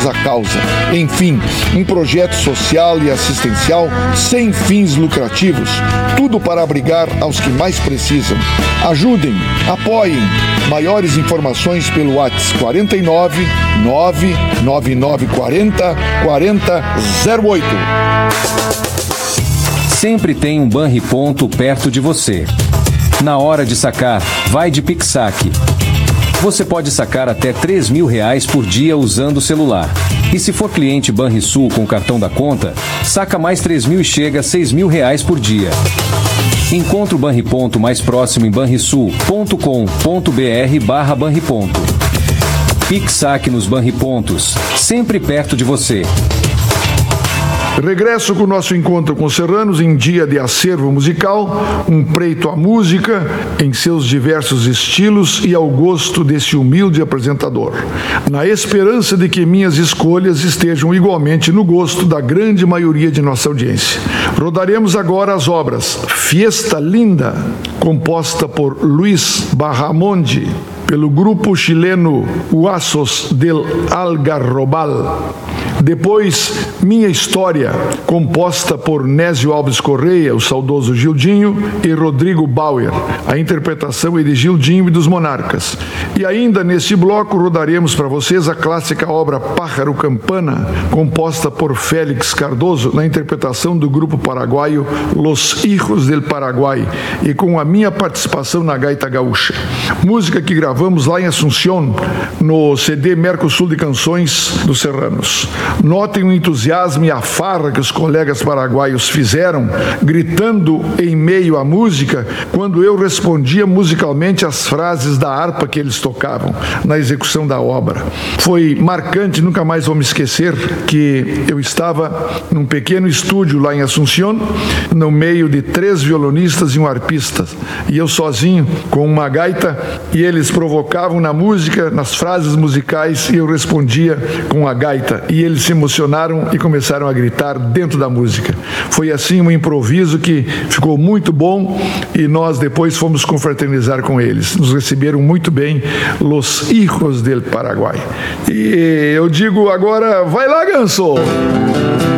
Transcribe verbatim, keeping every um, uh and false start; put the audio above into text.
a causa. Enfim, um projeto social e assistencial sem fins lucrativos, tudo para abrigar aos que mais precisam. Ajudem, apoiem. Maiores informações pelo WhatsApp quarenta e nove, nove nove nove quarenta, quarenta zero oito. Sempre tem um Banriponto perto de você. Na hora de sacar, vai de PicSaque. Você pode sacar até três mil reais por dia usando o celular. E se for cliente Banrisul com cartão da conta, saca mais três mil e chega a seis mil reais por dia. Encontre o Banriponto mais próximo em banrisul ponto com ponto br barra Banriponto. PicSaque nos Banripontos, sempre perto de você. Regresso com o nosso encontro com serranos em dia de acervo musical, um preito à música em seus diversos estilos e ao gosto desse humilde apresentador, na esperança de que minhas escolhas estejam igualmente no gosto da grande maioria de nossa audiência. Rodaremos agora as obras Fiesta Linda, composta por Luis Bahamonde, pelo grupo chileno Huasos del Algarrobal. Depois, Minha História, composta por Nésio Alves Correia, o saudoso Gildinho, e Rodrigo Bauer. A interpretação é de Gildinho e dos Monarcas. E ainda neste bloco rodaremos para vocês a clássica obra Pájaro Campana, composta por Félix Cardoso, na interpretação do grupo paraguaio Los Hijos del Paraguai, e com a minha participação na gaita gaúcha. Música que gravamos lá em Assunción, no C D Mercosul de Canções dos Serranos. Notem o entusiasmo e a farra que os colegas paraguaios fizeram, gritando em meio à música, quando eu respondia musicalmente as frases da harpa que eles tocavam na execução da obra. Foi marcante, nunca mais vou me esquecer que eu estava num pequeno estúdio lá em Assunción, no meio de três violonistas e um arpista, e eu sozinho com uma gaita, e eles provocavam na música, nas frases musicais, e eu respondia com a gaita, e eles se emocionaram e começaram a gritar dentro da música. Foi assim um improviso que ficou muito bom, e nós depois fomos confraternizar com eles. Nos receberam muito bem, Los Hijos del Paraguai. E eu digo agora, vai lá, Ganso!